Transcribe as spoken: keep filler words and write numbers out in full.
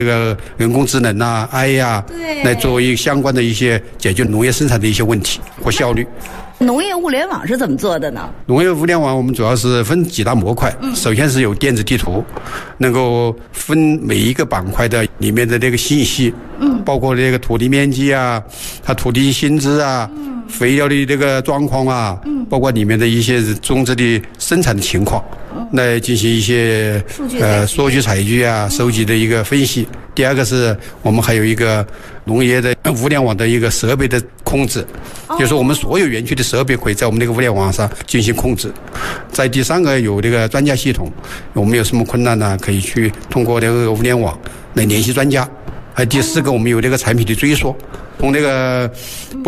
这个人工智能啊、A I 啊，来作为相关的一些解决农业生产的一些问题和效率。 农业物联网是怎么做的呢？ 农业物联网我们主要是分几大模块，嗯、首先是有电子地图，能够分每一个板块的里面的这个信息，嗯，包括这个土地面积啊、它土地性质啊、嗯、肥料的这个状况啊，嗯，包括里面的一些种植的生产的情况，嗯、来进行一些数据呃数据采集啊、收集的一个分析。嗯、第二个是我们还有一个农业的物联网的一个设备的控制，哦、就是我们所有园区的设备可以在我们这个物联网上进行控制。在第三个有这个专家系统，我们有什么困难呢？可以去通过这个物联网来联系专家。还有第四个，我们有这个产品的追溯，从这个